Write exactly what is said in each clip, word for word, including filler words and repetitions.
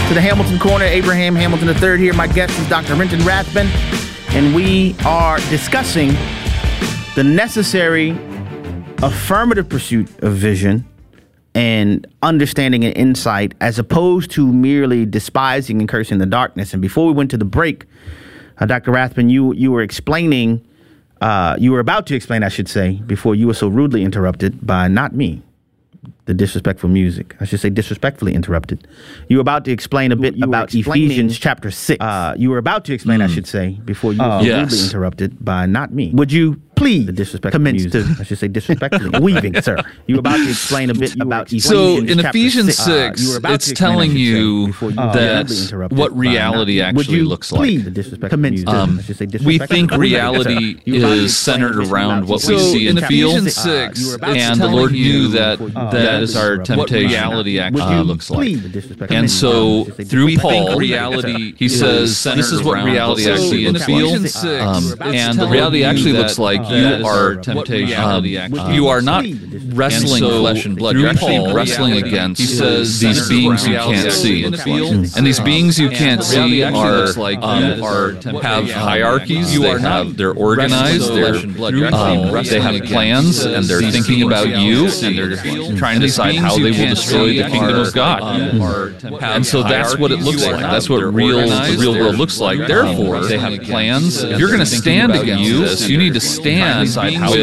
to the Hamilton Corner. Abraham Hamilton the third here. My guest is Doctor Renton Rathbun, and we are discussing the necessary affirmative pursuit of vision and understanding and insight, as opposed to merely despising and cursing the darkness. And before we went to the break, uh, Doctor Rathbun, you you were explaining, uh, you were about to explain, I should say, before you were so rudely interrupted by not me, the disrespectful music. I should say disrespectfully interrupted. You were about to explain a bit about Ephesians chapter six. Uh, you were about to explain, mm. I should say, before you uh, were yes. rudely interrupted by not me. Would you please, the disrespectful commence music, to, I should say disrespectfully, weaving, sir. You were about to explain a bit about Ephesians So in Ephesians six, six uh, it's telling you that what reality actually looks like. Um, we think reality is centered around what we see in Ephesians six, and the Lord knew that that is our temptation. Reality actually looks like. And so through Paul, reality, he says, this is what reality actually looks like. Um, and the reality actually looks like you are temptation. Um, you are not wrestling so flesh and blood. You're actually wrestling against he says, these beings you can't see. And these beings you can't see are, um, are have hierarchies. You are not. They're organized. They're, um, they have plans, and they're thinking about you, and they're trying to decide how they will destroy the kingdom of God. And so that's what it looks like. That's what real the real world looks like. Therefore, they have plans. If you're going to stand against this, you need to stand with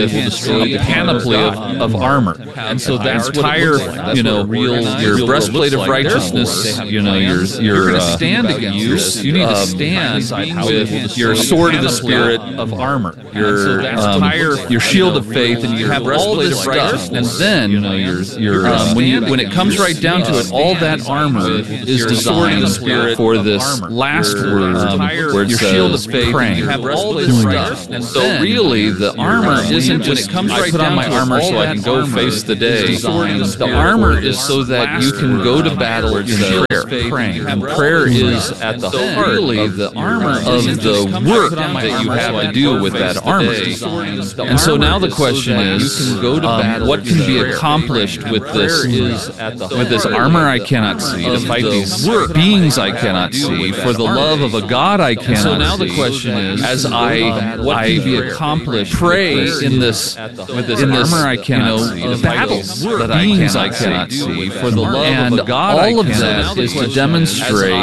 a panoply of, of armor. And so that's entire, you know, your breastplate of righteousness, you know, your your uh, stand against you need to stand with your sword of the Spirit of armor, your um, your shield of faith, and you have all this stuff. And then, you know, your your um, when you when it comes right down to it, all that armor is designed for this last word, um, where it says praying. And so really, the armor isn't just, I put on my armor so I can go face the day. The armor is so that you can go to battle in prayer, praying. And prayer is at the heart really the armor of the work that you have to do with that armor. And so now the question is, um, what can be accomplished with this with this armor I cannot see, to fight these beings I cannot see, for the love of a God I cannot see. So now the question is, as I, what can be accomplished, pray in this with this in armor I cannot see, the battles that beings I cannot see, for the love and of God all of that is to demonstrate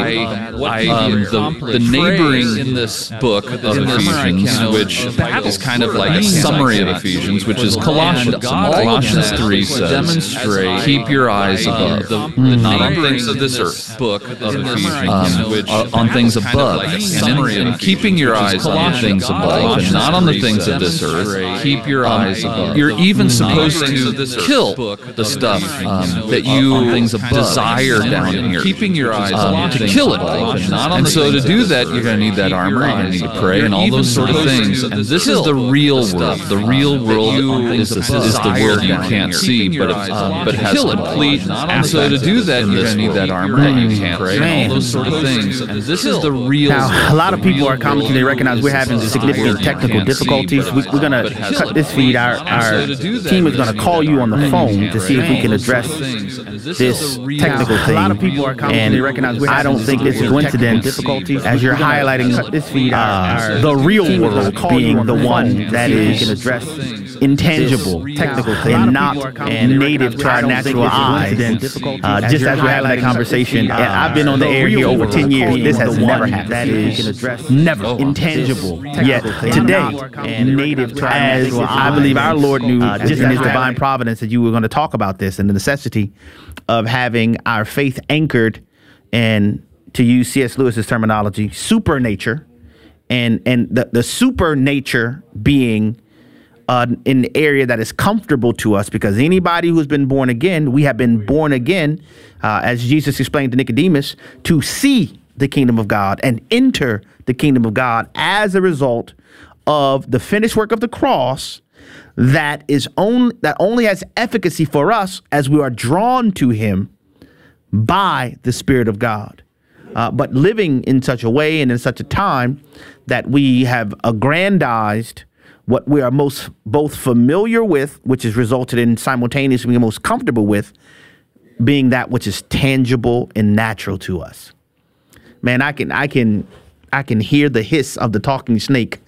um, the, the neighboring in this book of Ephesians, which is kind of like a summary of Ephesians, which is Colossians. Colossians three says, demonstrate, keep your eyes above, the, the not on things of this earth, book of Ephesians, um, which on things above, and, in, and keeping your eyes on things above, and not on the things of this earth. Keep your eyes above. You're even supposed to kill the stuff um, that you desire down in here. Keeping your eyes on to kill it. And so to do that, you're going to need that armor. You're going to need to pray and all those sort of things. And this is the real world. The real world is the, is the world you can't see, but um, but has complete. And so to do that, you're going to need that armor. And you can't pray and all those sort of things. And this is the real. Now, a lot of people are commenting. They recognize we're having significant technical difficulties. We, we're going to cut this feed. Our, our team is going to call you on the phone to see if we can address this technical thing. A lot of people are commenting. They recognize we're I don't think it's a coincidence, as you're highlighting this feed, uh, the real world being the one that is intangible, technical thing, and not native to our natural eyes. Uh, just as we had that conversation, I've been on the air here over ten years. This has never happened. That is never intangible. Yet today, and native to our natural eyes, I believe our Lord knew uh, just in His divine providence that you were going to talk about this and the necessity of having our faith anchored in, to use C S Lewis's terminology, super nature, and and the, the super nature being uh, in the area that is comfortable to us, because anybody who's been born again, we have been born again, uh, as Jesus explained to Nicodemus, to see the kingdom of God and enter the kingdom of God as a result of the finished work of the cross that is only that only has efficacy for us as we are drawn to Him by the Spirit of God. Uh, but living in such a way and in such a time that we have aggrandized what we are most both familiar with, which has resulted in simultaneously being most comfortable with, being that which is tangible and natural to us. man, I can, I can, I can hear the hiss of the talking snake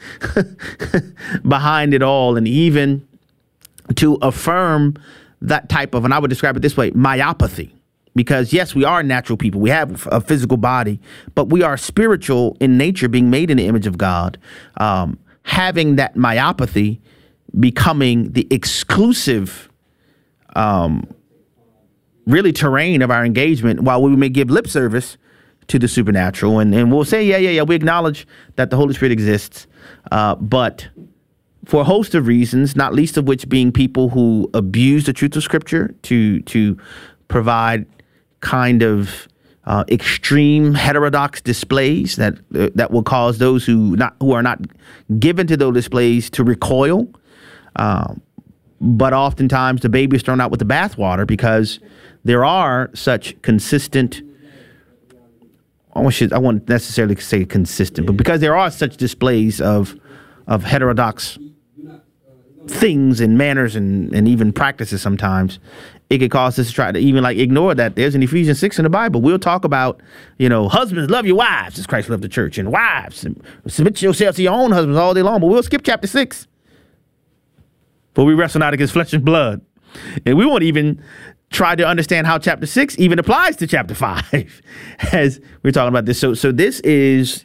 behind it all. And even to affirm that type of, and I would describe it this way, myopathy. Because, yes, we are natural people. We have a physical body, but we are spiritual in nature, being made in the image of God. Um, having that myopathy becoming the exclusive, um, really, terrain of our engagement, while we may give lip service to the supernatural. And, and we'll say, yeah, yeah, yeah, we acknowledge that the Holy Spirit exists. Uh, but for a host of reasons, not least of which being people who abuse the truth of Scripture to to provide kind of uh, extreme heterodox displays that uh, that will cause those who not who are not given to those displays to recoil. Um, but oftentimes the baby is thrown out with the bathwater because there are such consistent. I want I won't necessarily say consistent, but because there are such displays of of heterodox things and manners and, and even practices sometimes, it could cause us to try to even like ignore that. There's an Ephesians six in the Bible. We'll talk about, you know, husbands, love your wives as Christ loved the church, and wives, and submit yourselves to your own husbands all day long. But we'll skip chapter six. For we wrestle not against flesh and blood. And we won't even try to understand how chapter six even applies to chapter five as we're talking about this. So so this is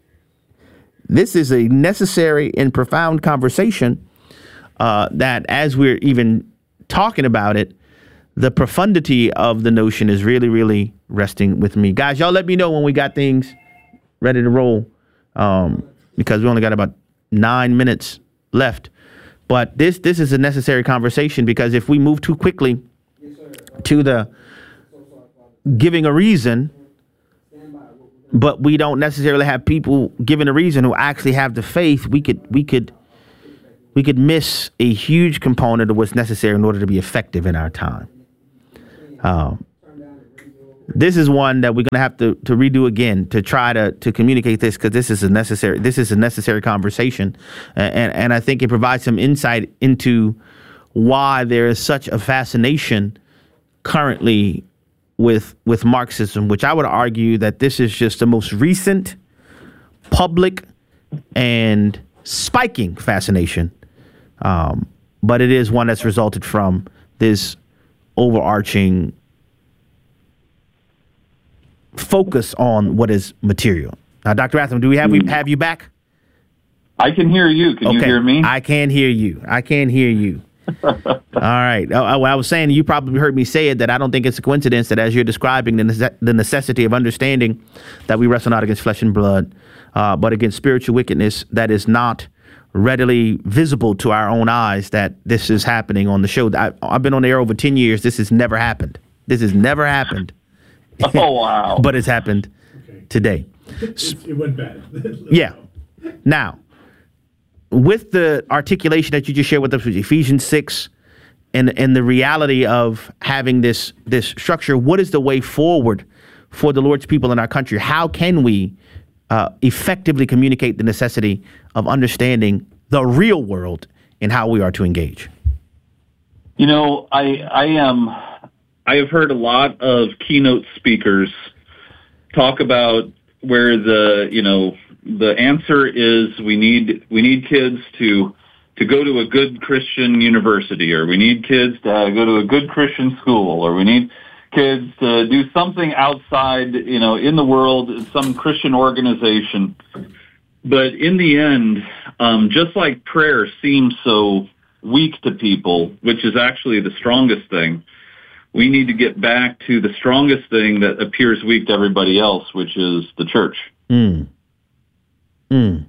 this is a necessary and profound conversation uh, that as we're even talking about it, the profundity of the notion is really, really resting with me. Guys, y'all let me know when we got things ready to roll, um, because we only got about nine minutes left. But this this is a necessary conversation, because if we move too quickly to the giving a reason, but we don't necessarily have people giving a reason who actually have the faith, we could we could we could miss a huge component of what's necessary in order to be effective in our time. Um, this is one that we're going to have to, to redo again to try to, to communicate this, because this is a necessary this is a necessary conversation. And, and I think it provides some insight into why there is such a fascination currently with with Marxism, which I would argue that this is just the most recent public and spiking fascination. Um, but it is one that's resulted from this overarching focus on what is material. Now, Doctor Atham, do we have we have you back? I can hear you. Can okay. you hear me? I can hear you. I can hear you. All right. I, I was saying, you probably heard me say it, that I don't think it's a coincidence that as you're describing the, nece- the necessity of understanding that we wrestle not against flesh and blood, uh, but against spiritual wickedness that is not readily visible to our own eyes, that this is happening on the show. I, I've been on the air over ten years. This has never happened. This has never happened. Oh, wow. But it's happened okay. today. It, it went bad. Yeah. Now, with the articulation that you just shared with us with Ephesians six and and the reality of having this this structure, what is the way forward for the Lord's people in our country? How can we uh, effectively communicate the necessity of understanding the real world and how we are to engage? You know, I I am um, I have heard a lot of keynote speakers talk about where the you know. The answer is we need we need kids to to go to a good Christian university, or we need kids to go to a good Christian school, or we need kids to do something outside, you know, in the world, some Christian organization. But in the end, um, just like prayer seems so weak to people, which is actually the strongest thing, we need to get back to the strongest thing that appears weak to everybody else, which is the church. Mm. Mm.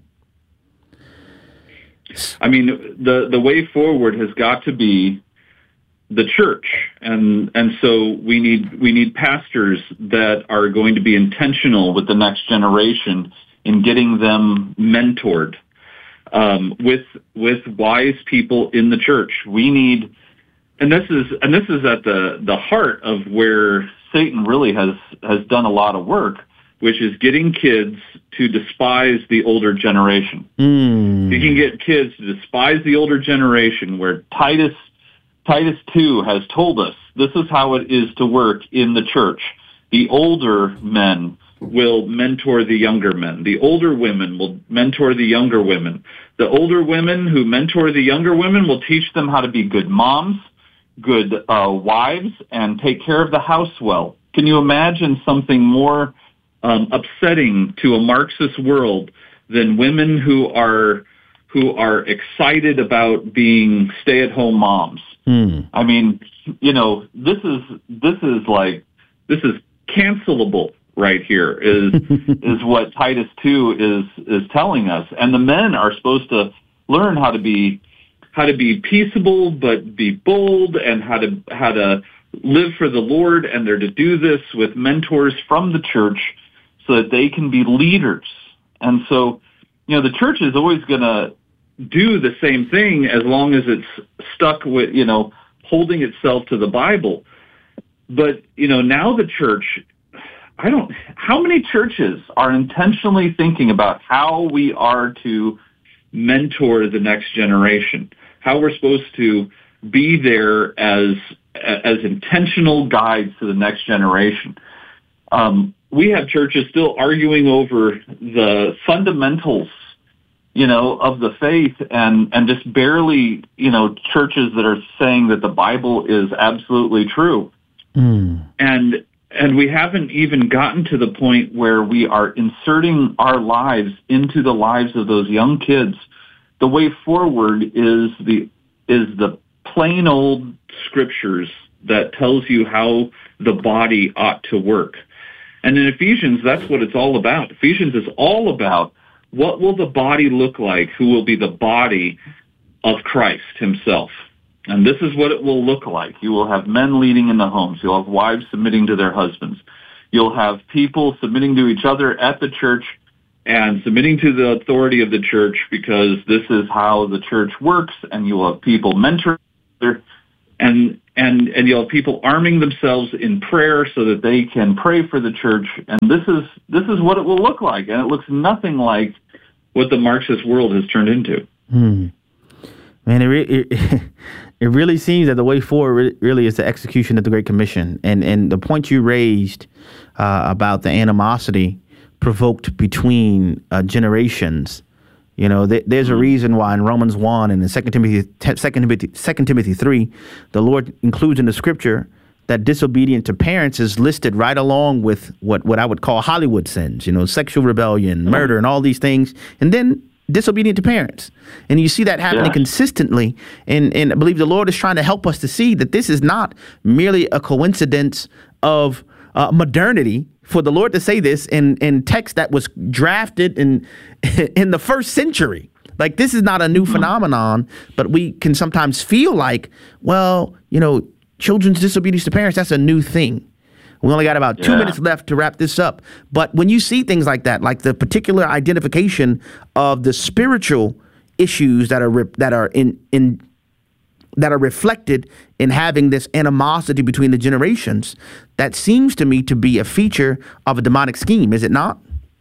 I mean, the, the way forward has got to be the church, and and so we need we need pastors that are going to be intentional with the next generation in getting them mentored um, with with wise people in the church. We need, and this is and this is at the the heart of where Satan really has has done a lot of work, which is getting kids to despise the older generation. Mm. You can get kids to despise the older generation, where Titus Titus two has told us this is how it is to work in the church. The older men will mentor the younger men. The older women will mentor the younger women. The older women who mentor the younger women will teach them how to be good moms, good uh, wives, and take care of the house well. Can you imagine something more um, upsetting to a Marxist world than women who are who are excited about being stay-at-home moms? Mm. I mean, you know, this is this is like this is cancelable right here. Is is what Titus two is is telling us, and the men are supposed to learn how to be how to be peaceable, but be bold, and how to how to live for the Lord, and they're to do this with mentors from the church so that they can be leaders. And so, you know, the church is always going to do the same thing as long as it's stuck with, you know, holding itself to the Bible. But, you know, now the church, I don't, how many churches are intentionally thinking about how we are to mentor the next generation, how we're supposed to be there as as intentional guides to the next generation? Um, we have churches still arguing over the fundamentals, you know, of the faith, and, and just barely, you know, churches that are saying that the Bible is absolutely true. Mm. And and we haven't even gotten to the point where we are inserting our lives into the lives of those young kids. The way forward is the is the plain old scriptures that tells you how the body ought to work. And in Ephesians, that's what it's all about. Ephesians is all about what will the body look like, who will be the body of Christ himself. And this is what it will look like. You will have men leading in the homes. You'll have wives submitting to their husbands. You'll have people submitting to each other at the church and submitting to the authority of the church, because this is how the church works. And you'll have people mentoring and and and you'll have people arming themselves in prayer so that they can pray for the church. And this is this is what it will look like. And it looks nothing like what the Marxist world has turned into. Hmm. Man, it, re- it it really seems that the way forward really is the execution of the Great Commission. And and the point you raised uh, about the animosity provoked between uh, generations. You know, th- there's a reason why in Romans one and in Second Timothy, Second Timothy, Second Timothy three, the Lord includes in the scripture that disobedience to parents is listed right along with what, what I would call Hollywood sins, you know, sexual rebellion, murder, and all these things. And then disobedient to parents. And you see that happening yeah. consistently. And, and I believe the Lord is trying to help us to see that this is not merely a coincidence of uh, modernity, for the Lord to say this in, in text that was drafted in in the first century. Like, this is not a new phenomenon, but we can sometimes feel like, well, you know, children's disobedience to parents, that's a new thing. We only got about two yeah. minutes left to wrap this up. But when you see things like that, like the particular identification of the spiritual issues that are re- that are in in that are reflected in having this animosity between the generations, that seems to me to be a feature of a demonic scheme, is it not?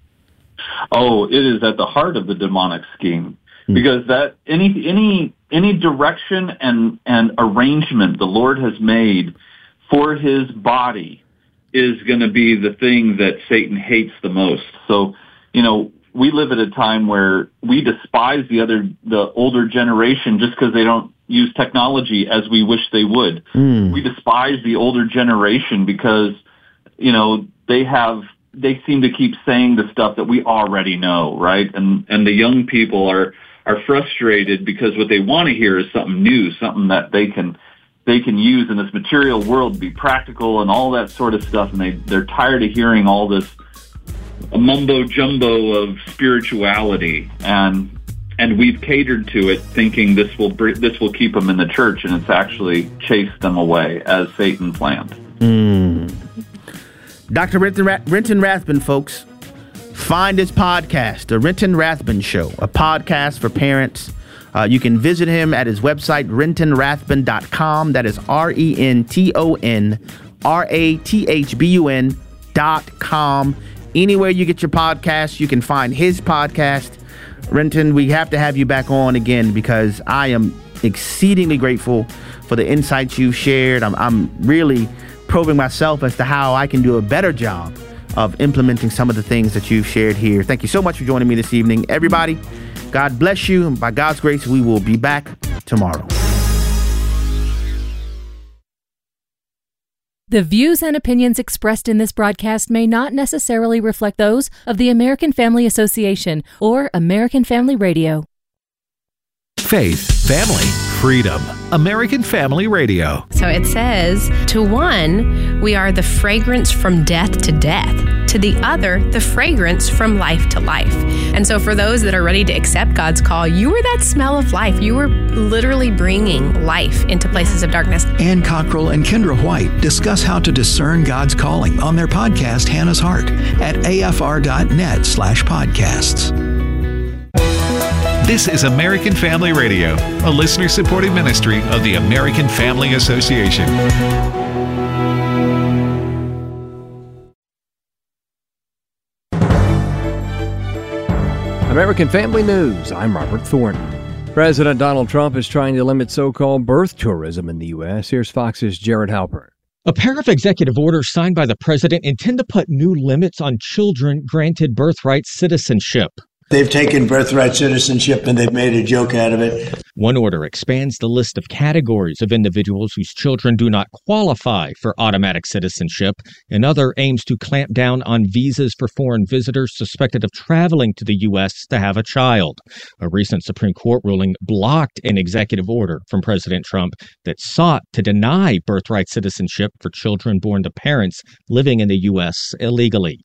Oh, it is at the heart of the demonic scheme, mm. because that any any any direction and and arrangement the Lord has made for his body is going to be the thing that Satan hates the most. So, you know, we live at a time where we despise the other the older generation just because they don't use technology as we wish they would. Mm. We despise the older generation because, you know, they have, they seem to keep saying the stuff that we already know, right? And and the young people are are frustrated because what they want to hear is something new, something that they can they can use in this material world, be practical and all that sort of stuff. And they they're tired of hearing all this mumbo jumbo of spirituality, and and we've catered to it, thinking this will br- this will keep them in the church, and it's actually chased them away as Satan planned. Mm. Doctor Renton, Ra- Renton Rathbun, folks, find his podcast, The Renton Rathbun Show, a podcast for parents. Uh, you can visit him at his website, renton rathbun dot com. That is R E N T O N R A T H B U N dot com. Anywhere you get your podcasts, you can find his podcast. Renton, we have to have you back on again because I am exceedingly grateful for the insights you've shared. I'm, I'm really probing myself as to how I can do a better job of implementing some of the things that you've shared here. Thank you so much for joining me this evening. Everybody, God bless you. And by God's grace, we will be back tomorrow. The views and opinions expressed in this broadcast may not necessarily reflect those of the American Family Association or American Family Radio. Faith, family, freedom. American Family Radio. So it says, to one, we are the fragrance from death to death. To the other, the fragrance from life to life. And so for those that are ready to accept God's call, you are that smell of life. You are literally bringing life into places of darkness. Ann Cockrell and Kendra White discuss how to discern God's calling on their podcast, Hannah's Heart, at afr.net slash podcasts. This is American Family Radio, a listener-supported ministry of the American Family Association. American Family News, I'm Robert Thornton. President Donald Trump is trying to limit so-called birth tourism in the U S. Here's Fox's Jared Halpern. A pair of executive orders signed by the president intend to put new limits on children granted birthright citizenship. They've taken birthright citizenship and they've made a joke out of it. One order expands the list of categories of individuals whose children do not qualify for automatic citizenship. Another aims to clamp down on visas for foreign visitors suspected of traveling to the U S to have a child. A recent Supreme Court ruling blocked an executive order from President Trump that sought to deny birthright citizenship for children born to parents living in the U S illegally.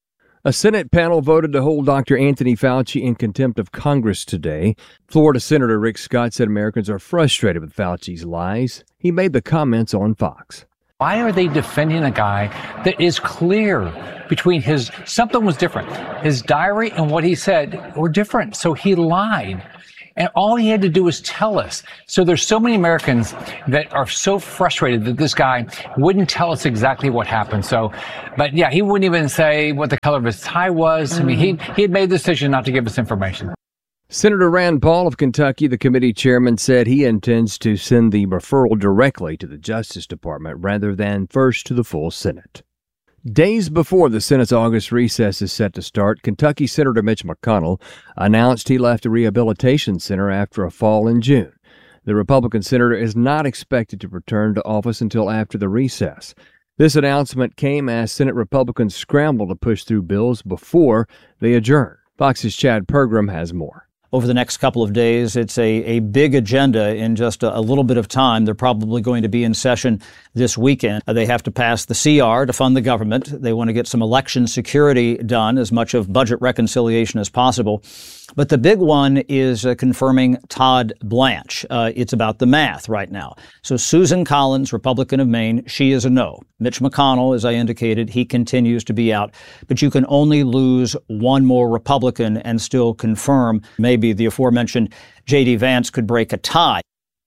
A Senate panel voted to hold Doctor Anthony Fauci in contempt of Congress today. Florida Senator Rick Scott said Americans are frustrated with Fauci's lies. He made the comments on Fox. Why are they defending a guy that is clear between his, something was different. His diary and what he said were different, so he lied. And all he had to do was tell us. So there's so many Americans that are so frustrated that this guy wouldn't tell us exactly what happened. So, but yeah, he wouldn't even say what the color of his tie was. I mean, he, he had made the decision not to give us information. Senator Rand Paul of Kentucky, the committee chairman, said he intends to send the referral directly to the Justice Department rather than first to the full Senate. Days before the Senate's August recess is set to start, Kentucky Senator Mitch McConnell announced he left a rehabilitation center after a fall in June. The Republican senator is not expected to return to office until after the recess. This announcement came as Senate Republicans scramble to push through bills before they adjourn. Fox's Chad Pergram has more. Over the next couple of days, it's a, a big agenda in just a, a little bit of time. They're probably going to be in session this weekend. Uh, they have to pass the C R to fund the government. They want to get some election security done, as much of budget reconciliation as possible. But the big one is uh, confirming Todd Blanche. Uh, it's about the math right now. So Susan Collins, Republican of Maine, she is a no. Mitch McConnell, as I indicated, he continues to be out. But you can only lose one more Republican and still confirm maybe the aforementioned J D. Vance could break a tie.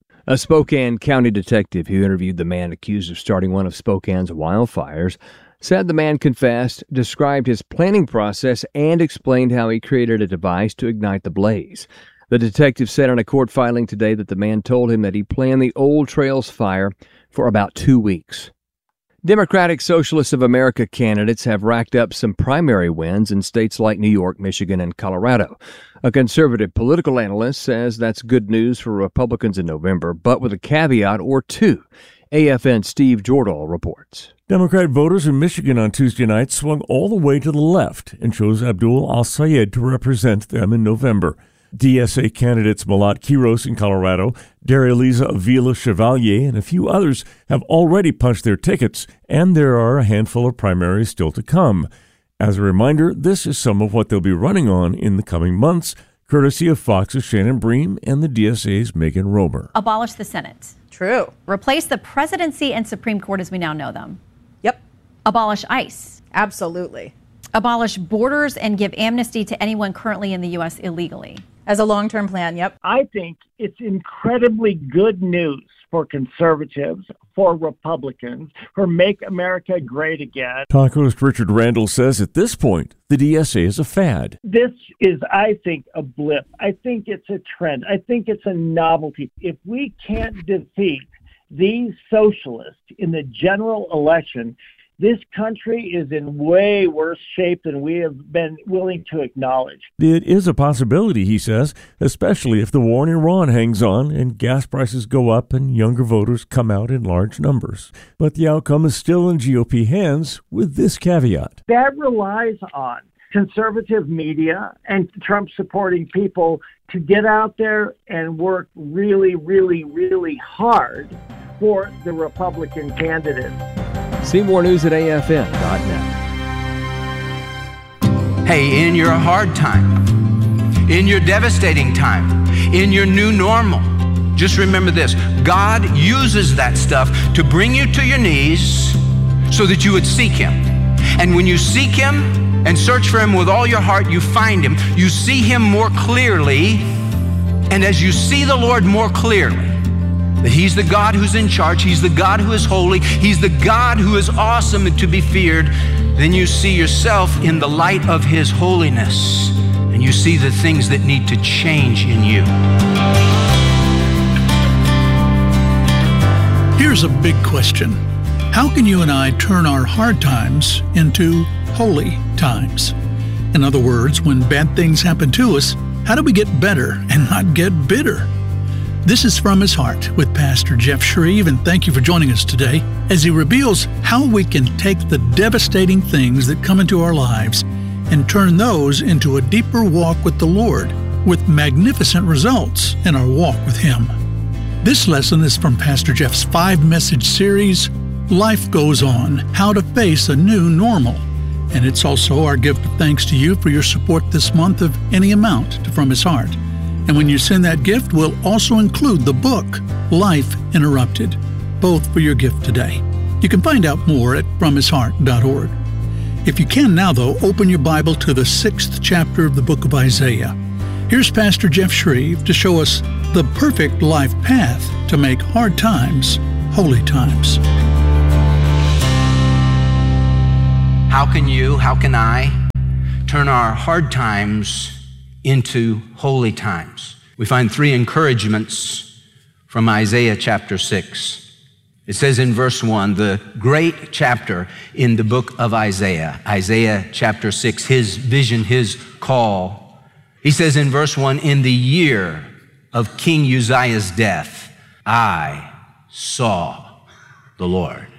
A Spokane County detective who interviewed the man accused of starting one of Spokane's wildfires said the man confessed, described his planning process, and explained how he created a device to ignite the blaze. The detective said in a court filing today that the man told him that he planned the Old Trails fire for about two weeks. Democratic Socialists of America candidates have racked up some primary wins in states like New York, Michigan, and Colorado. A conservative political analyst says that's good news for Republicans in November, but with a caveat or two. A F N's Steve Jordahl reports. Democrat voters in Michigan on Tuesday night swung all the way to the left and chose Abdul al-Sayed to represent them in November. D S A candidates Malat Quiros in Colorado, Dareliza Avila Chevalier, and a few others have already punched their tickets, and there are a handful of primaries still to come. As a reminder, this is some of what they'll be running on in the coming months, courtesy of Fox's Shannon Bream and the D S A's Megan Romer. Abolish the Senate. True. Replace the presidency and Supreme Court as we now know them. Yep. Abolish ICE. Absolutely. Abolish borders and give amnesty to anyone currently in the U S illegally. As a long-term plan, yep. I think it's incredibly good news for conservatives, for Republicans, for Make America Great Again. Talk host Richard Randall says at this point, the D S A is a fad. This is, I think, a blip. I think it's a trend. I think it's a novelty. If we can't defeat these socialists in the general election, This country is in way worse shape than we have been willing to acknowledge. It is a possibility, he says, especially if the war in Iran hangs on and gas prices go up and younger voters come out in large numbers. But the outcome is still in G O P hands with this caveat. That relies on conservative media and Trump-supporting people to get out there and work really, really, really hard for the Republican candidate. See more news at A F N dot net. Hey, in your hard time, in your devastating time, in your new normal, just remember this. God uses that stuff to bring you to your knees so that you would seek Him. And when you seek Him and search for Him with all your heart, you find Him. You see Him more clearly. And as you see the Lord more clearly, that He's the God who's in charge, He's the God who is holy, He's the God who is awesome and to be feared, then you see yourself in the light of His holiness, and you see the things that need to change in you. Here's a big question. How can you and I turn our hard times into holy times? In other words, when bad things happen to us, how do we get better and not get bitter? This is From His Heart with Pastor Jeff Shreve, and thank you for joining us today as he reveals how we can take the devastating things that come into our lives and turn those into a deeper walk with the Lord, with magnificent results in our walk with Him. This lesson is from Pastor Jeff's five-message series, Life Goes On, How to Face a New Normal. And it's also our gift of thanks to you for your support this month of any amount to From His Heart. And when you send that gift, we'll also include the book, Life Interrupted, both for your gift today. You can find out more at from his heart dot org. If you can now, though, open your Bible to the sixth chapter of the book of Isaiah. Here's Pastor Jeff Shreve to show us the perfect life path to make hard times holy times. How can you, how can I turn our hard times into holy times? We find three encouragements from Isaiah chapter six. It says in verse one, the great chapter in the book of Isaiah, Isaiah chapter six, his vision, his call. He says in verse one, in the year of King Uzziah's death, I saw the Lord.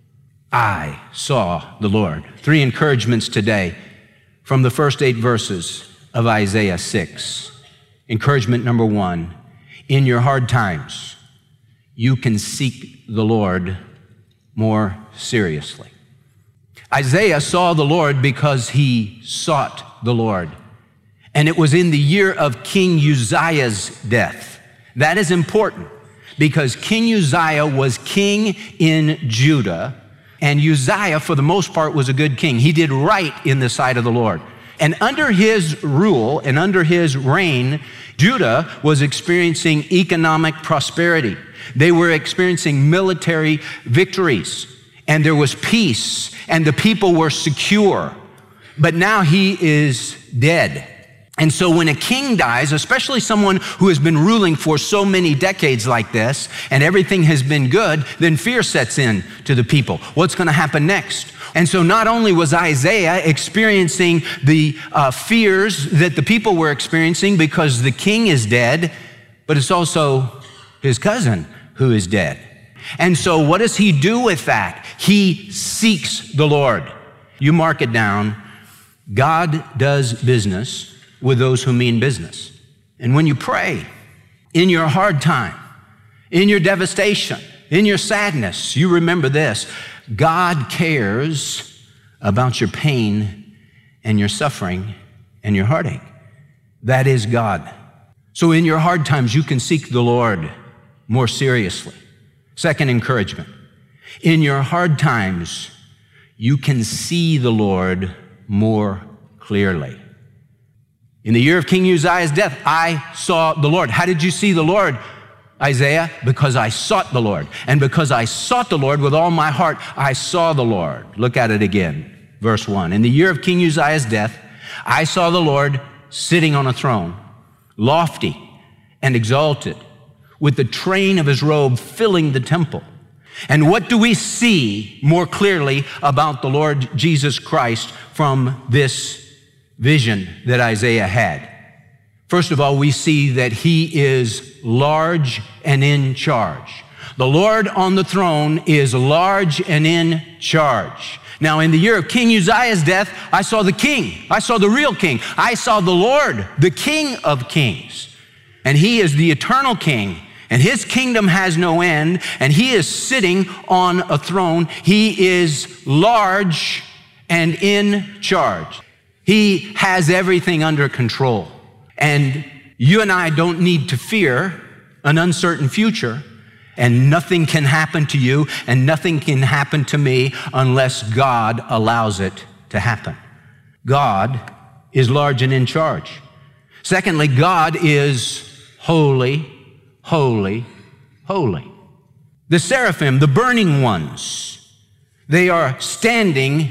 I saw the Lord. Three encouragements today from the first eight verses of Isaiah six. Encouragement number one, in your hard times, you can seek the Lord more seriously. Isaiah saw the Lord because he sought the Lord. And it was in the year of King Uzziah's death. That is important because King Uzziah was king in Judah, and Uzziah, for the most part, was a good king. He did right in the sight of the Lord. And under his rule and under his reign, Judah was experiencing economic prosperity. They were experiencing military victories, and there was peace, and the people were secure. But now he is dead. And so when a king dies, especially someone who has been ruling for so many decades like this, and everything has been good, then fear sets in to the people. What's going to happen next? And so not only was Isaiah experiencing the uh, fears that the people were experiencing because the king is dead, but it's also his cousin who is dead. And so what does he do with that? He seeks the Lord. You mark it down. God does business with those who mean business. And when you pray in your hard time, in your devastation, in your sadness, you remember this: God cares about your pain and your suffering and your heartache. That is God. So in your hard times, you can seek the Lord more seriously. Second encouragement: in your hard times, you can see the Lord more clearly. In the year of King Uzziah's death, I saw the Lord. How did you see the Lord, Isaiah? Because I sought the Lord. And because I sought the Lord with all my heart, I saw the Lord. Look at it again. Verse one. In the year of King Uzziah's death, I saw the Lord sitting on a throne, lofty and exalted, with the train of his robe filling the temple. And what do we see more clearly about the Lord Jesus Christ from this vision that Isaiah had? First of all, we see that he is large and in charge. The Lord on the throne is large and in charge. Now, in the year of King Uzziah's death, I saw the king. I saw the real king. I saw the Lord, the King of kings. And he is the eternal king. And his kingdom has no end, and he is sitting on a throne. He is large and in charge. He has everything under control. And you and I don't need to fear an uncertain future, and nothing can happen to you, and nothing can happen to me unless God allows it to happen. God is large and in charge. Secondly, God is holy, holy, holy. The seraphim, the burning ones, they are standing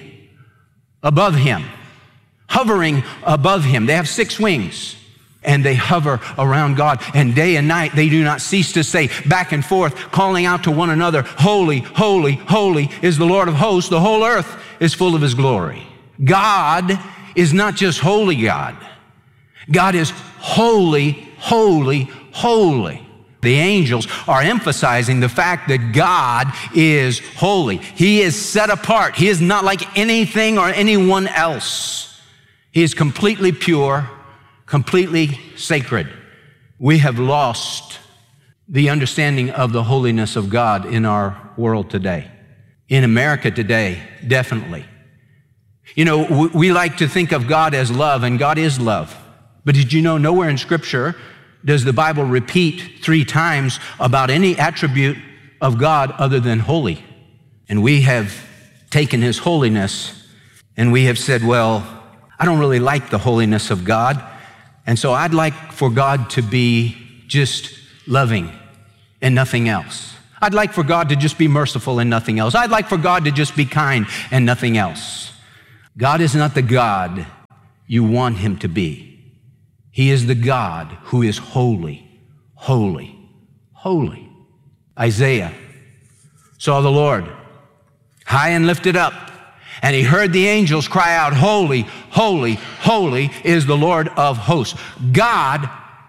above him, hovering above him. They have six wings, and they hover around God. And day and night, they do not cease to say back and forth, calling out to one another, holy, holy, holy is the Lord of hosts. The whole earth is full of his glory. God is not just holy God. God is holy, holy, holy. The angels are emphasizing the fact that God is holy. He is set apart. He is not like anything or anyone else. He is completely pure, completely sacred. We have lost the understanding of the holiness of God in our world today. In America today, definitely. You know, we like to think of God as love, and God is love. But did you know nowhere in Scripture does the Bible repeat three times about any attribute of God other than holy? And we have taken his holiness and we have said, well, I don't really like the holiness of God, and so I'd like for God to be just loving and nothing else. I'd like for God to just be merciful and nothing else. I'd like for God to just be kind and nothing else. God is not the God you want him to be. He is the God who is holy, holy, holy. Isaiah saw the Lord high and lifted up, and he heard the angels cry out, holy, holy, holy is the Lord of hosts. God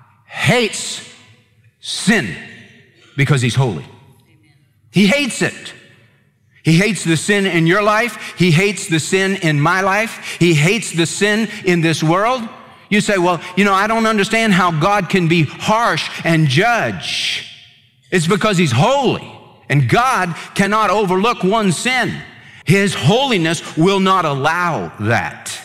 hates sin because he's holy. He hates it. He hates the sin in your life. He hates the sin in my life. He hates the sin in this world. You say, well, you know, I don't understand how God can be harsh and judge. It's because he's holy, and God cannot overlook one sin. His holiness will not allow that.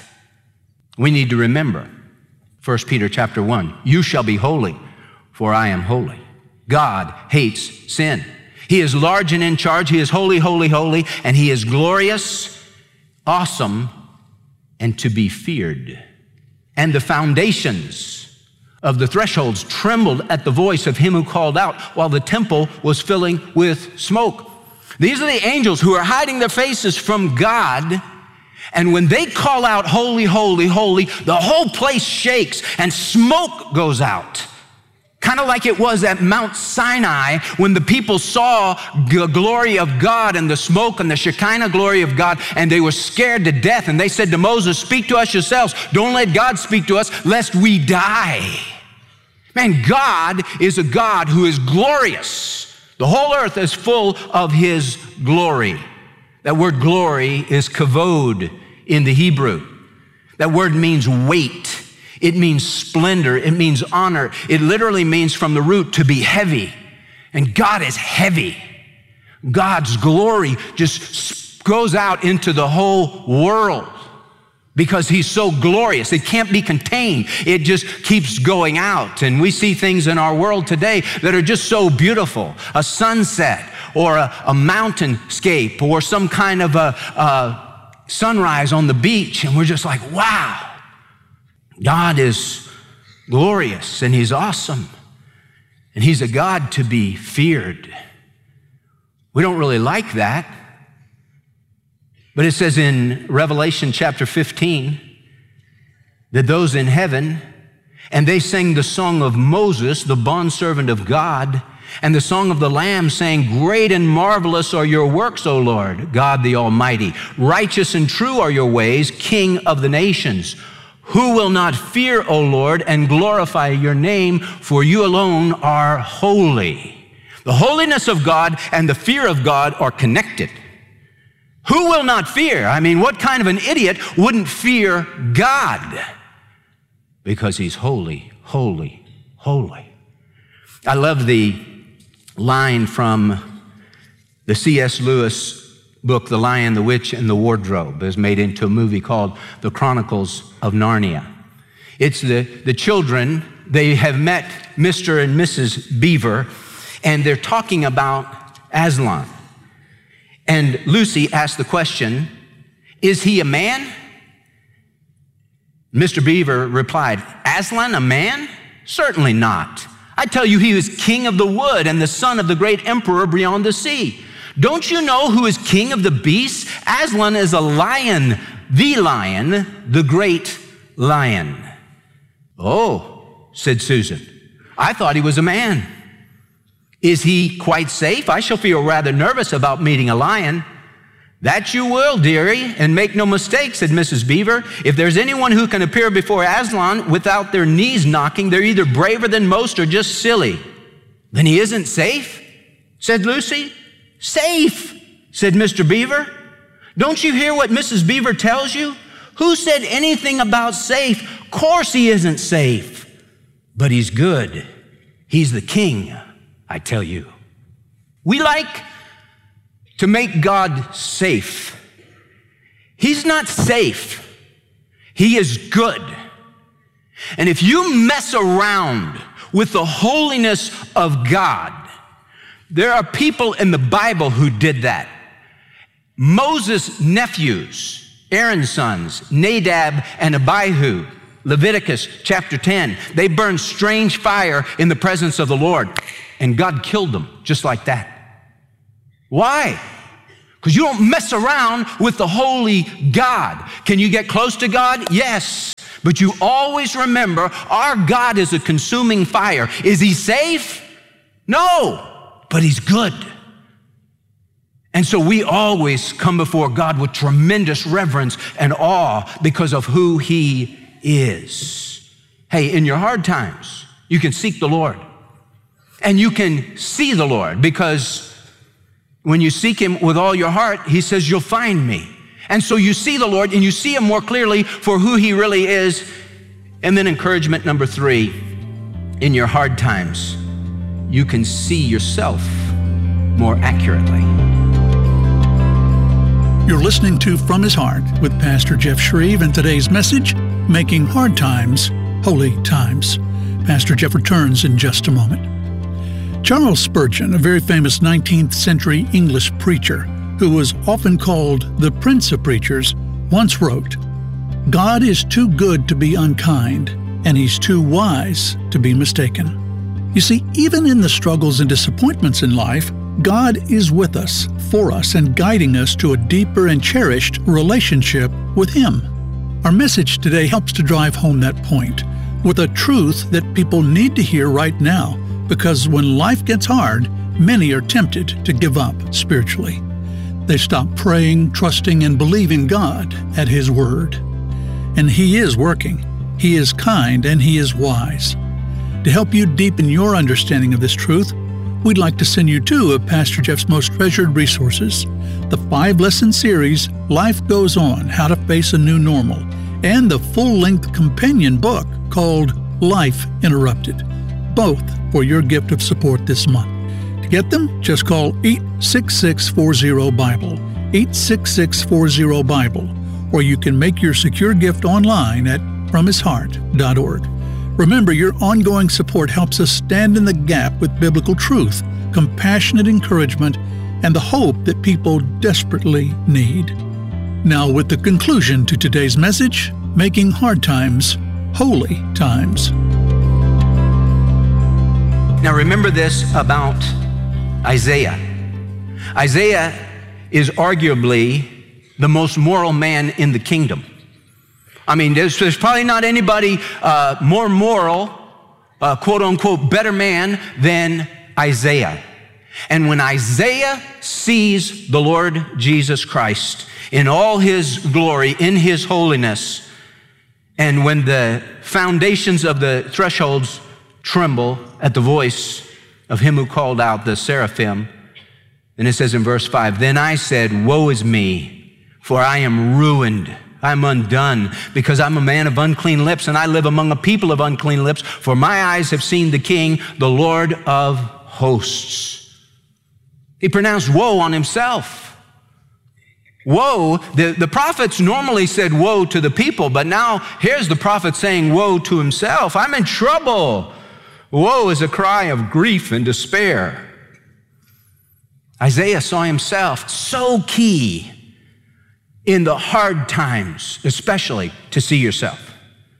We need to remember First Peter chapter one, you shall be holy, for I am holy. God hates sin. He is large and in charge. He is holy, holy, holy, and he is glorious, awesome, and to be feared. And the foundations of the thresholds trembled at the voice of him who called out while the temple was filling with smoke. These are the angels who are hiding their faces from God. And when they call out, holy, holy, holy, the whole place shakes and smoke goes out. Kind of like it was at Mount Sinai when the people saw the glory of God and the smoke and the Shekinah glory of God, and they were scared to death. And they said to Moses, speak to us yourselves. Don't let God speak to us, lest we die. Man, God is a God who is glorious. The whole earth is full of his glory. That word glory is kavod in the Hebrew. That word means weight. It means splendor. It means honor. It literally means from the root to be heavy. And God is heavy. God's glory just goes out into the whole world because he's so glorious. It can't be contained. It just keeps going out. And we see things in our world today that are just so beautiful. A sunset or a, a mountainscape or some kind of a, a sunrise on the beach. And we're just like, wow. God is glorious and he's awesome, and he's a God to be feared. We don't really like that, but it says in Revelation chapter fifteen that those in heaven, and they sang the song of Moses, the bondservant of God, and the song of the Lamb, saying, great and marvelous are your works, O Lord, God the Almighty. Righteous and true are your ways, King of the nations. Who will not fear, O Lord, and glorify your name, for you alone are holy. The holiness of God and the fear of God are connected. Who will not fear? I mean, what kind of an idiot wouldn't fear God? Because he's holy, holy, holy. I love the line from the C S Lewis book, The Lion, the Witch, and the Wardrobe. It was made into a movie called The Chronicles of Narnia. It's the, the children, they have met Mister and Missus Beaver, and they're talking about Aslan. And Lucy asked the question, is he a man? Mister Beaver replied, Aslan, a man? Certainly not. I tell you, he was king of the wood and the son of the great emperor beyond the sea. Don't you know who is king of the beasts? Aslan is a lion, the lion, the great lion. Oh, said Susan, I thought he was a man. Is he quite safe? I shall feel rather nervous about meeting a lion. That you will, dearie, and make no mistake, said Missus Beaver. If there's anyone who can appear before Aslan without their knees knocking, they're either braver than most or just silly. Then he isn't safe, said Lucy. Safe, said Mister Beaver. Don't you hear what Missus Beaver tells you? Who said anything about safe? Of course he isn't safe, but he's good. He's the king, I tell you. We like to make God safe. He's not safe. He is good. And if you mess around with the holiness of God, there are people in the Bible who did that. Moses' nephews, Aaron's sons, Nadab and Abihu, Leviticus chapter ten, they burned strange fire in the presence of the Lord, and God killed them just like that. Why? Because you don't mess around with the holy God. Can you get close to God? Yes. But you always remember, our God is a consuming fire. Is he safe? No. But he's good. And so we always come before God with tremendous reverence and awe because of who he is. Hey, in your hard times, you can seek the Lord. And you can see the Lord, because when you seek him with all your heart, he says, you'll find me. And so you see the Lord and you see him more clearly for who he really is. And then encouragement number three, in your hard times, you can see yourself more accurately. You're listening to From His Heart with Pastor Jeff Shreve, and today's message, Making Hard Times Holy Times. Pastor Jeff returns in just a moment. Charles Spurgeon, a very famous nineteenth century English preacher who was often called the Prince of Preachers, once wrote, God is too good to be unkind, and he's too wise to be mistaken. You see, even in the struggles and disappointments in life, God is with us, for us, and guiding us to a deeper and cherished relationship with him. Our message today helps to drive home that point with a truth that people need to hear right now, because when life gets hard, many are tempted to give up spiritually. They stop praying, trusting, and believing God at his word. And he is working. He is kind, and he is wise. To help you deepen your understanding of this truth, we'd like to send you two of Pastor Jeff's most treasured resources, the five-lesson series, Life Goes On, How to Face a New Normal, and the full-length companion book called Life Interrupted, both for your gift of support this month. To get them, just call eight six six, four zero, BIBLE, eight six six, four zero, BIBLE, or you can make your secure gift online at from his heart dot org. Remember, your ongoing support helps us stand in the gap with biblical truth, compassionate encouragement, and the hope that people desperately need. Now, with the conclusion to today's message, Making Hard Times Holy Times. Now remember this about Isaiah. Isaiah is arguably the most moral man in the kingdom. I mean, there's, there's probably not anybody uh, more moral, uh, quote unquote, better man than Isaiah. And when Isaiah sees the Lord Jesus Christ in all his glory, in his holiness, and when the foundations of the thresholds tremble at the voice of him who called out, the seraphim, then it says in verse five, then I said, woe is me, for I am ruined. I'm undone, because I'm a man of unclean lips, and I live among a people of unclean lips, for my eyes have seen the King, the Lord of hosts. He pronounced woe on himself. Woe, the, the prophets normally said woe to the people, but now here's the prophet saying woe to himself. I'm in trouble. Woe is a cry of grief and despair. Isaiah saw himself so key in the hard times, especially to see yourself,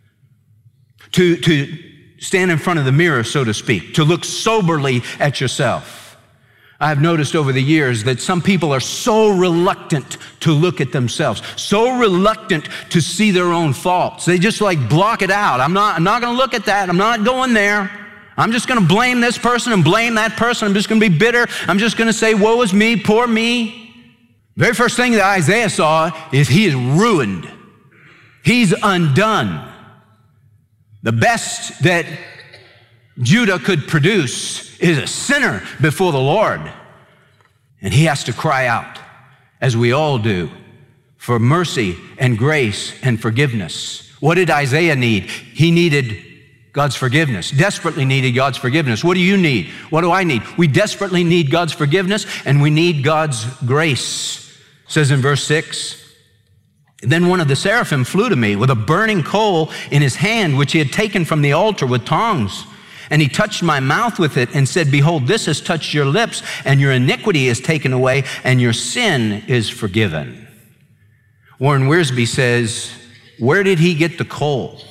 to, to stand in front of the mirror, so to speak, to look soberly at yourself. I've noticed over the years that some people are so reluctant to look at themselves, so reluctant to see their own faults. They just like block it out. I'm not, I'm not going to look at that. I'm not going there. I'm just going to blame this person and blame that person. I'm just going to be bitter. I'm just going to say, woe is me, poor me. Very first thing that Isaiah saw is he is ruined. He's undone. The best that Judah could produce is a sinner before the Lord. And he has to cry out, as we all do, for mercy and grace and forgiveness. What did Isaiah need? He needed God's forgiveness, desperately needed God's forgiveness. What do you need? What do I need? We desperately need God's forgiveness, and we need God's grace. It says in verse six, then one of the seraphim flew to me with a burning coal in his hand, which he had taken from the altar with tongs. And he touched my mouth with it and said, behold, this has touched your lips, and your iniquity is taken away, and your sin is forgiven. Warren Wiersbe says, where did he get the coal?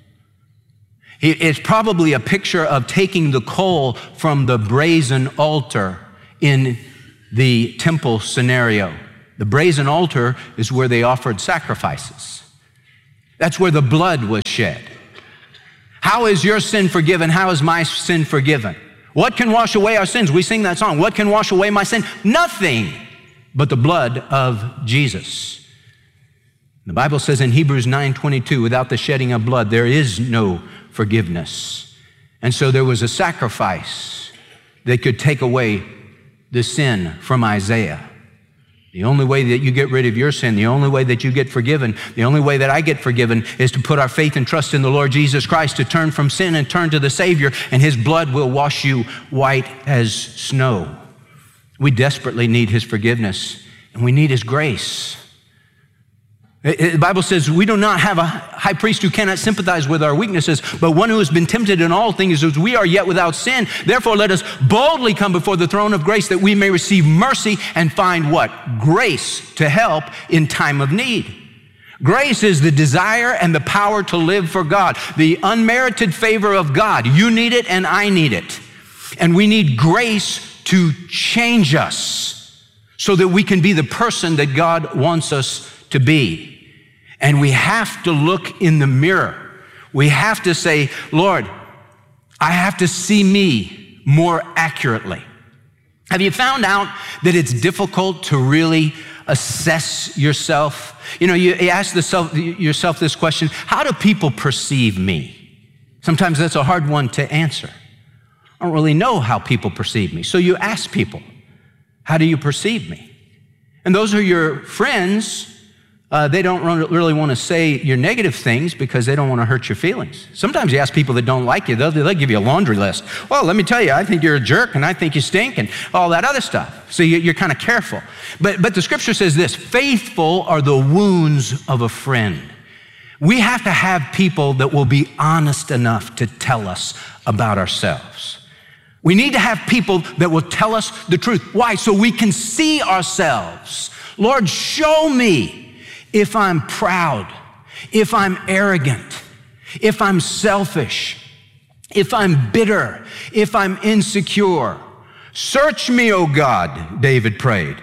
It's probably a picture of taking the coal from the brazen altar in the temple scenario. The brazen altar is where they offered sacrifices. That's where the blood was shed. How is your sin forgiven? How is my sin forgiven? What can wash away our sins? We sing that song. What can wash away my sin? Nothing but the blood of Jesus. The Bible says in Hebrews nine twenty-two, without the shedding of blood, there is no forgiveness. And so there was a sacrifice that could take away the sin from Isaiah. The only way that you get rid of your sin, the only way that you get forgiven, the only way that I get forgiven is to put our faith and trust in the Lord Jesus Christ, to turn from sin and turn to the Savior, and his blood will wash you white as snow. We desperately need his forgiveness, and we need his grace. The Bible says we do not have a high priest who cannot sympathize with our weaknesses, but one who has been tempted in all things as we are, yet without sin. Therefore, let us boldly come before the throne of grace, that we may receive mercy and find what? Grace to help in time of need. Grace is the desire and the power to live for God, the unmerited favor of God. You need it and I need it. And we need grace to change us so that we can be the person that God wants us to be. And we have to look in the mirror. We have to say, Lord, I have to see me more accurately. Have you found out that it's difficult to really assess yourself? You know, you ask yourself this question, how do people perceive me? Sometimes that's a hard one to answer. I don't really know how people perceive me. So you ask people, how do you perceive me? And those are your friends. Uh, they don't really want to say your negative things because they don't want to hurt your feelings. Sometimes you ask people that don't like you, they'll, they'll give you a laundry list. Well, let me tell you, I think you're a jerk, and I think you stink, and all that other stuff. So you, you're kind of careful. But, but the scripture says this, faithful are the wounds of a friend. We have to have people that will be honest enough to tell us about ourselves. We need to have people that will tell us the truth. Why? So we can see ourselves. Lord, show me if I'm proud, if I'm arrogant, if I'm selfish, if I'm bitter, if I'm insecure. Search me, O God, David prayed,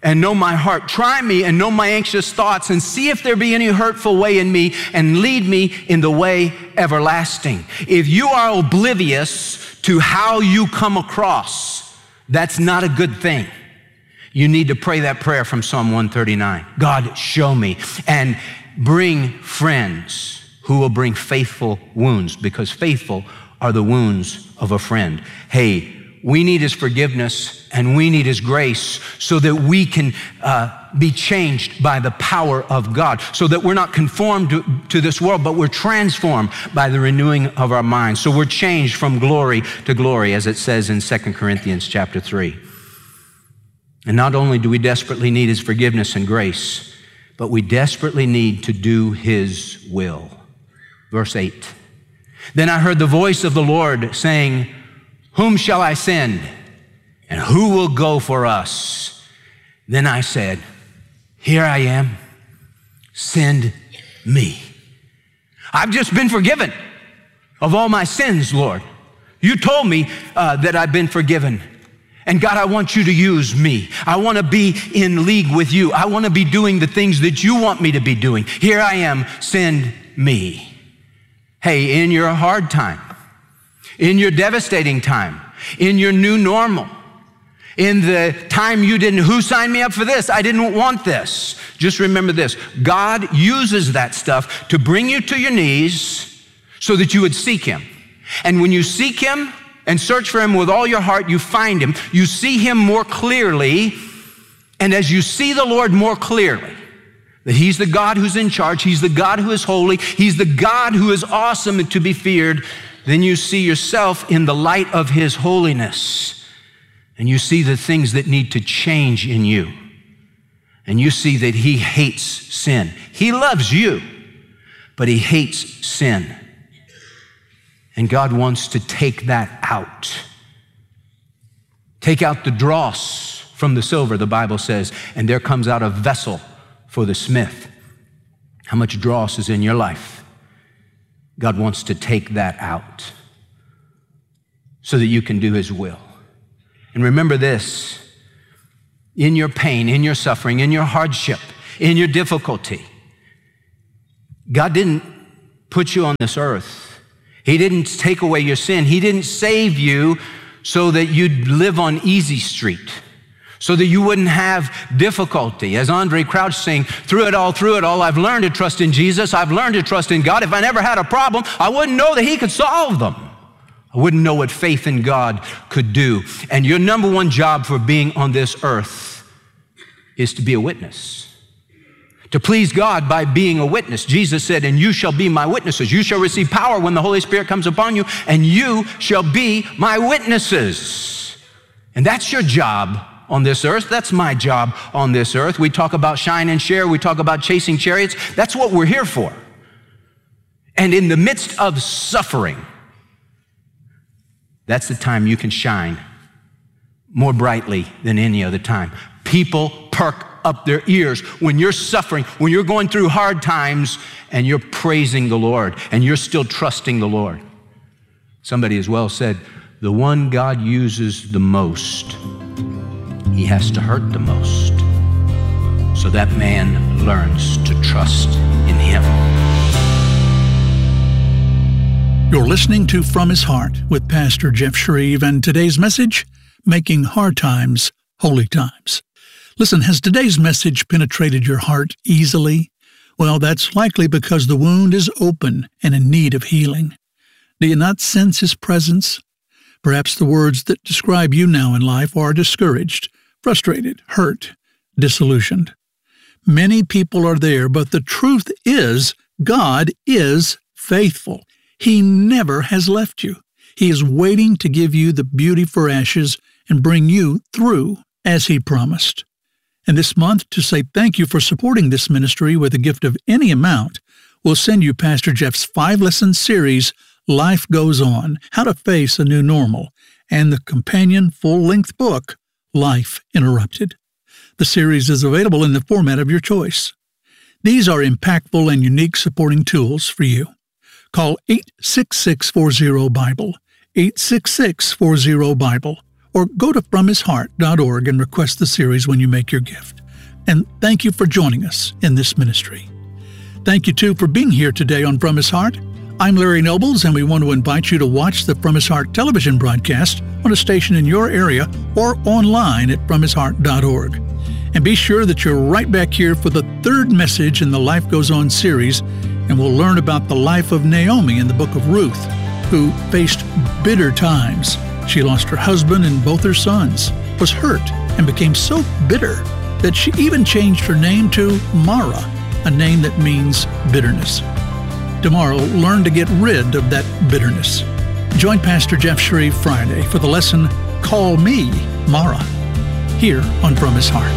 and know my heart. Try me and know my anxious thoughts, and see if there be any hurtful way in me, and lead me in the way everlasting. If you are oblivious to how you come across, that's not a good thing. You need to pray that prayer from Psalm one thirty-nine. God, show me, and bring friends who will bring faithful wounds, because faithful are the wounds of a friend. Hey, we need his forgiveness and we need his grace so that we can uh, be changed by the power of God, so that we're not conformed to, to this world, but we're transformed by the renewing of our minds. So we're changed from glory to glory, as it says in Second Corinthians chapter three. And not only do we desperately need his forgiveness and grace, but we desperately need to do his will. Verse eight. Then I heard the voice of the Lord saying, whom shall I send? And who will go for us? Then I said, here I am, send me. I've just been forgiven of all my sins, Lord. You told me uh, that I've been forgiven. And God, I want you to use me. I want to be in league with you. I want to be doing the things that you want me to be doing. Here I am, send me. Hey, in your hard time, in your devastating time, in your new normal, in the time you didn't, who signed me up for this? I didn't want this. Just remember this. God uses that stuff to bring you to your knees so that you would seek him. And when you seek him and search for him with all your heart, you find him. You see him more clearly. And as you see the Lord more clearly, that he's the God who's in charge, he's the God who is holy, he's the God who is awesome and to be feared, then you see yourself in the light of his holiness. And you see the things that need to change in you. And you see that he hates sin. He loves you, but he hates sin. And God wants to take that out. Take out the dross from the silver, the Bible says, and there comes out a vessel for the smith. How much dross is in your life? God wants to take that out so that you can do his will. And remember this, in your pain, in your suffering, in your hardship, in your difficulty, God didn't put you on this earth. He didn't take away your sin. He didn't save you so that you'd live on easy street, so that you wouldn't have difficulty. As Andre Crouch sang, through it all, through it all, I've learned to trust in Jesus. I've learned to trust in God. If I never had a problem, I wouldn't know that he could solve them. I wouldn't know what faith in God could do. And your number one job for being on this earth is to be a witness. To please God by being a witness. Jesus said, and you shall be my witnesses. You shall receive power when the Holy Spirit comes upon you, and you shall be my witnesses. And that's your job on this earth. That's my job on this earth. We talk about shine and share. We talk about chasing chariots. That's what we're here for. And in the midst of suffering, that's the time you can shine more brightly than any other time. People perk up their ears when you're suffering, when you're going through hard times, and you're praising the Lord, and you're still trusting the Lord. Somebody as well said, the one God uses the most, he has to hurt the most, so that man learns to trust in him. You're listening to From His Heart with Pastor Jeff Shreve, and today's message, Making Hard Times Holy Times. Listen, has today's message penetrated your heart easily? Well, that's likely because the wound is open and in need of healing. Do you not sense his presence? Perhaps the words that describe you now in life are discouraged, frustrated, hurt, disillusioned. Many people are there, but the truth is, God is faithful. He never has left you. He is waiting to give you the beauty for ashes and bring you through as he promised. And this month, to say thank you for supporting this ministry with a gift of any amount, we'll send you Pastor Jeff's five-lesson series, Life Goes On, How to Face a New Normal, and the companion full-length book, Life Interrupted. The series is available in the format of your choice. These are impactful and unique supporting tools for you. Call eight six six, four zero, BIBLE, eight six six, four zero, BIBLE, or go to from his heart dot org and request the series when you make your gift. And thank you for joining us in this ministry. Thank you, too, for being here today on From His Heart. I'm Larry Nobles, and we want to invite you to watch the From His Heart television broadcast on a station in your area or online at from his heart dot org. And be sure that you're right back here for the third message in the Life Goes On series, and we'll learn about the life of Naomi in the book of Ruth, who faced bitter times. She lost her husband and both her sons, was hurt, and became so bitter that she even changed her name to Mara, a name that means bitterness. Tomorrow, learn to get rid of that bitterness. Join Pastor Jeff Shreve Friday for the lesson, Call Me Mara, here on From His Heart.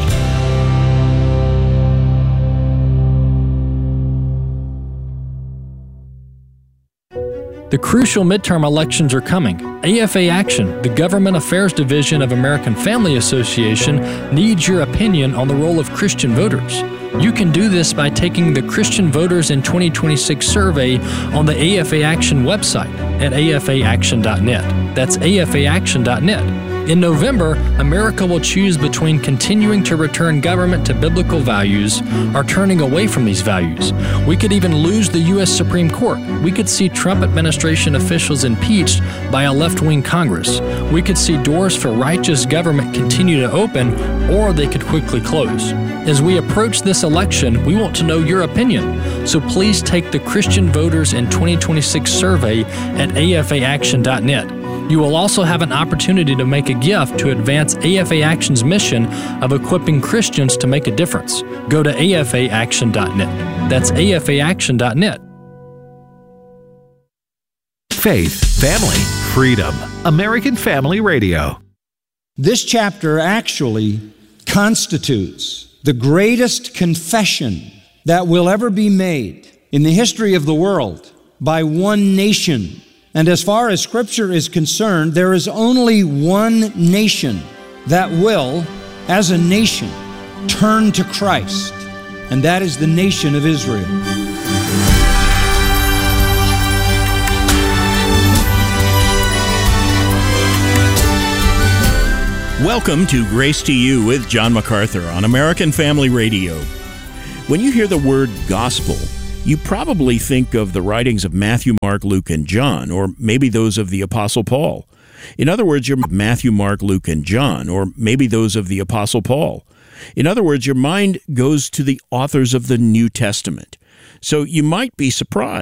The crucial midterm elections are coming. A F A Action, the Government Affairs Division of American Family Association, needs your opinion on the role of Christian voters. You can do this by taking the Christian Voters in twenty twenty-six survey on the A F A Action website at A F A action dot net. That's A F A action dot net. In November, America will choose between continuing to return government to biblical values or turning away from these values. We could even lose the U S Supreme Court. We could see Trump administration officials impeached by a left-wing Congress. We could see doors for righteous government continue to open, or they could quickly close. As we approach this election, we want to know your opinion. So please take the Christian Voters in twenty twenty-six survey at A F A action dot net. You will also have an opportunity to make a gift to advance A F A Action's mission of equipping Christians to make a difference. Go to A F A action dot net. That's A F A action dot net. Faith, family, freedom. American Family Radio. This chapter actually constitutes the greatest confession that will ever be made in the history of the world by one nation. And as far as Scripture is concerned, there is only one nation that will, as a nation, turn to Christ, and that is the nation of Israel. Welcome to Grace to You with John MacArthur on American Family Radio. When you hear the word gospel, you probably think of the writings of Matthew, Mark, Luke, and John, or maybe those of the Apostle Paul. In other words, your Matthew, Mark, Luke, and John, or maybe those of the Apostle Paul. In other words, your mind goes to the authors of the New Testament. So you might be surprised